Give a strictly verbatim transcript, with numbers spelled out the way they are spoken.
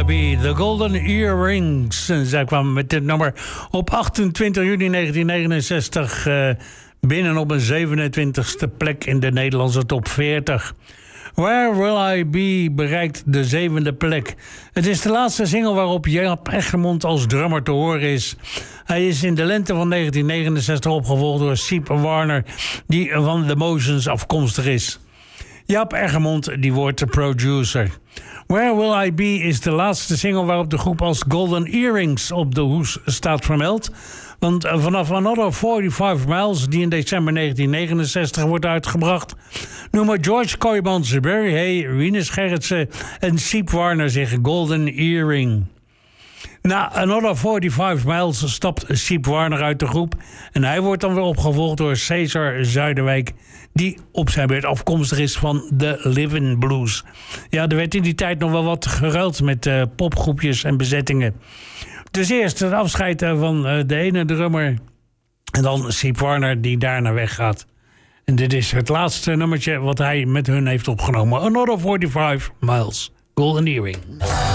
Will I Be, The Golden Earrings. En zij kwamen met dit nummer op achtentwintig juni negentien negenenzestig uh, binnen op een zevenentwintigste plek in de Nederlandse top veertig. Where Will I Be bereikt de zevende plek. Het is de laatste single waarop Jaap Eggermond als drummer te horen is. Hij is in de lente van negentien negenenzestig opgevolgd door Siep Warner, die van The Motions afkomstig is. Jaap Eggermond die wordt de producer. Where Will I Be is de laatste single waarop de groep als Golden Earrings op de hoes staat vermeld. Want vanaf Another forty-five Miles, die in december negentien negenenzestig wordt uitgebracht, noemen George Kooijmans, Barry Hay, Rinus Gerritsen en Siep Warner zich Golden Earring. Na Another forty-five Miles stapt Siep Warner uit de groep en hij wordt dan weer opgevolgd door Cesar Zuiderwijk, die op zijn beurt afkomstig is van de Livin' Blues. Ja, er werd in die tijd nog wel wat geruild met uh, popgroepjes en bezettingen. Dus eerst het afscheid van uh, de ene drummer en dan Siep Warner die daarna weggaat. En dit is het laatste nummertje wat hij met hun heeft opgenomen. Another forty-five Miles, Golden Earring.